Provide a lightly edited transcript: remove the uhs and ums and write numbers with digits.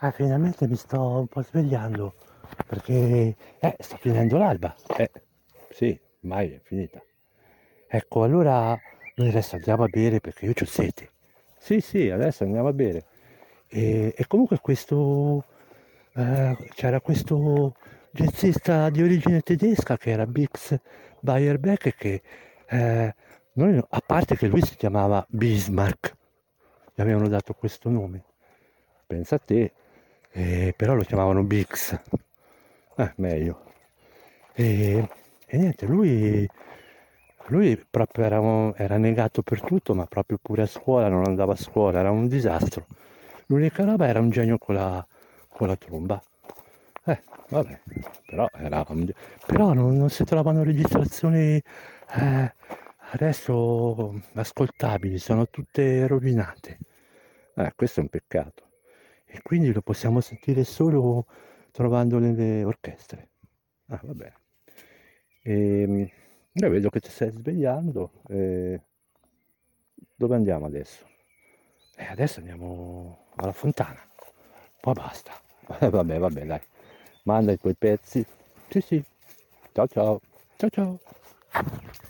Finalmente mi sto un po' svegliando perché sta finendo l'alba. Sì, ormai è finita. Ecco, allora noi adesso andiamo a bere perché io c'ho sete. Sì, sì, adesso andiamo a bere. E comunque c'era questo jazzista di origine tedesca che era Bix Beiderbecke che a parte che lui si chiamava Bismarck, gli avevano dato questo nome. Pensa a te, però lo chiamavano Bix. Meglio. E, e niente, lui proprio era negato per tutto, ma proprio pure a scuola, non andava a scuola, era un disastro. L'unica roba era un genio con la tromba. Vabbè, però non si trovano registrazioni adesso ascoltabili, sono tutte rovinate. Questo è un peccato. E quindi lo possiamo sentire solo trovando nelle orchestre. Va bene. Io vedo che ti stai svegliando. Dove andiamo adesso? Adesso andiamo alla fontana. Poi basta. Vabbè, dai. Manda i tuoi pezzi. Sì, sì. Ciao ciao. Ciao ciao.